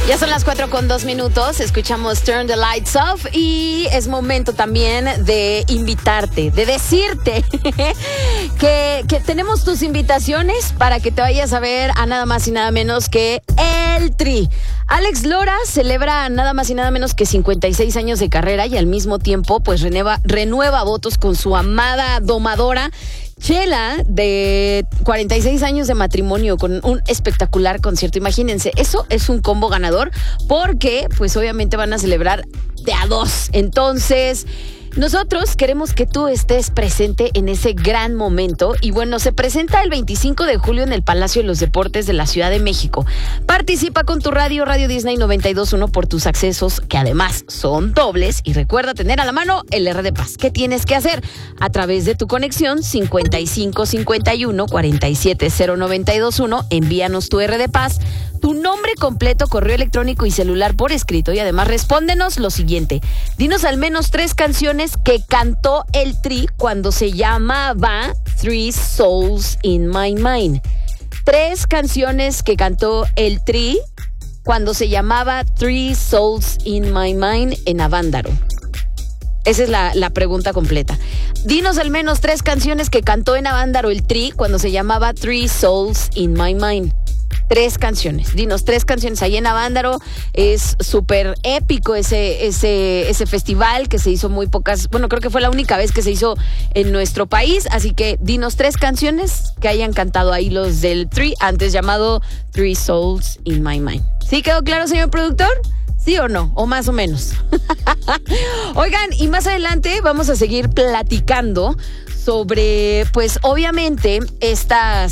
Ya son las 4:02. Escuchamos Turn the Lights Off y es momento también de invitarte, de decirte que tenemos tus invitaciones para que te vayas a ver a nada más y nada menos que el Tri. Alex Lora celebra nada más y nada menos que 56 años de carrera y al mismo tiempo pues renueva votos con su amada domadora Chela, de 46 años de matrimonio, con un espectacular concierto. Imagínense, eso es un combo ganador porque pues obviamente van a celebrar de a dos. Entonces, nosotros queremos que tú estés presente en ese gran momento y bueno, se presenta el 25 de julio en el Palacio de los Deportes de la Ciudad de México. Participa con tu Radio Disney 92.1 por tus accesos, que además son dobles, y recuerda tener a la mano el R de Paz. ¿Qué tienes que hacer? A través de tu conexión 5551 470921, envíanos tu R de Paz, tu nombre completo, correo electrónico y celular por escrito, y además respóndenos lo siguiente: dinos al menos 3 canciones que cantó el Tri cuando se llamaba Three Souls in My Mind. 3 canciones que cantó el Tri cuando se llamaba Three Souls in My Mind en Avándaro. Esa es la pregunta completa. Dinos al menos 3 canciones que cantó en Avándaro el Tri cuando se llamaba Three Souls in My Mind. 3 canciones, dinos 3 canciones. Ahí en Avándaro es súper épico ese festival que se hizo muy pocas, bueno, creo que fue la única vez que se hizo en nuestro país, así que dinos 3 canciones que hayan cantado ahí los del Tri, antes llamado Three Souls in My Mind. ¿Sí quedó claro, señor productor? ¿Sí o no? ¿O más o menos? Oigan, y más adelante vamos a seguir platicando sobre, pues obviamente, esta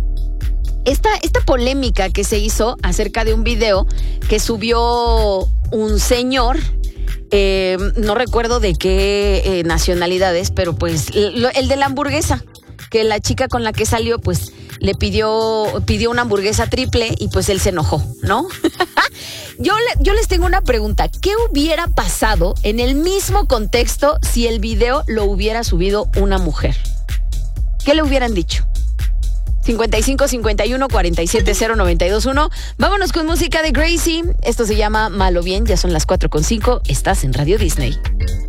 polémica que se hizo acerca de un video que subió un señor, no recuerdo de qué nacionalidad es, pero pues el de la hamburguesa, que la chica con la que salió pues le pidió una hamburguesa triple y pues él se enojó, ¿no? Yo les tengo una pregunta: ¿qué hubiera pasado en el mismo contexto si el video lo hubiera subido una mujer? ¿Qué le hubieran dicho? 5551 470921. Vámonos con música de Gracie. Esto se llama Malo Bien. Ya son las 4:05. Estás en Radio Disney.